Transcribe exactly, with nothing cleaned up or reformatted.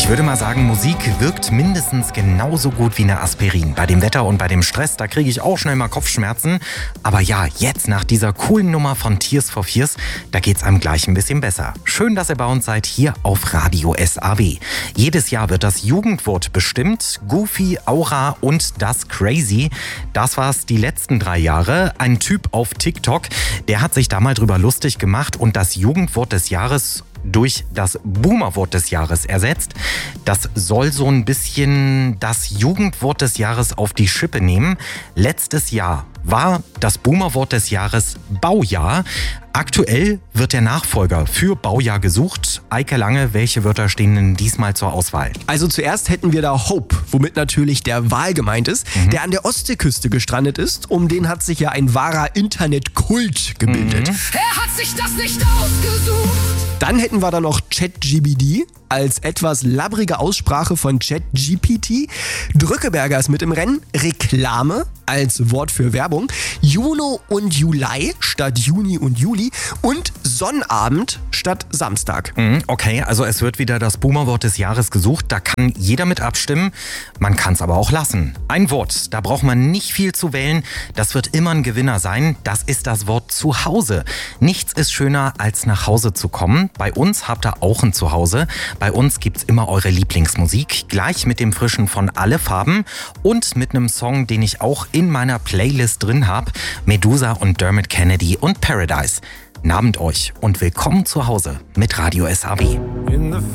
Ich würde mal sagen, Musik wirkt mindestens genauso gut wie eine Aspirin. Bei dem Wetter und bei dem Stress, da kriege ich auch schnell mal Kopfschmerzen. Aber ja, jetzt nach dieser coolen Nummer von Tears for Fears, da geht's einem gleich ein bisschen besser. Schön, dass ihr bei uns seid, hier auf Radio S A W. Jedes Jahr wird das Jugendwort bestimmt. Goofy, Aura und das Crazy. Das war's die letzten drei Jahre. Ein Typ auf TikTok, der hat sich da mal drüber lustig gemacht und das Jugendwort des Jahres durch das Boomerwort des Jahres ersetzt. Das soll so ein bisschen das Jugendwort des Jahres auf die Schippe nehmen. Letztes Jahr war das Boomerwort des Jahres Baujahr. Aktuell wird der Nachfolger für Baujahr gesucht. Eike Lange, welche Wörter stehen denn diesmal zur Auswahl? Also zuerst hätten wir da Hope, womit natürlich der Wal gemeint ist, mhm. der an der Ostseeküste gestrandet ist. Um den hat sich ja ein wahrer Internetkult gebildet. Mhm. Er hat sich das nicht ausgesucht. Dann hätten wir da noch ChatGPT als etwas labbrige Aussprache von ChatGPT. Drückeberger ist mit im Rennen. Reklame als Wort für Werbung. Juno und Juli statt Juni und Juli. Und Sonnabend statt Samstag. Okay, also es wird wieder das Boomerwort des Jahres gesucht. Da kann jeder mit abstimmen. Man kann es aber auch lassen. Ein Wort, da braucht man nicht viel zu wählen. Das wird immer ein Gewinner sein. Das ist das Wort Zuhause. Nichts ist schöner, als nach Hause zu kommen. Bei uns habt ihr auch ein Zuhause. Bei uns gibt's immer eure Lieblingsmusik. Gleich mit dem Frischen von Alle Farben und mit einem Song, den ich auch in meiner Playlist drin habe. Medusa und Dermot Kennedy und Paradise. Nabend euch und willkommen zu Hause mit Radio S A W.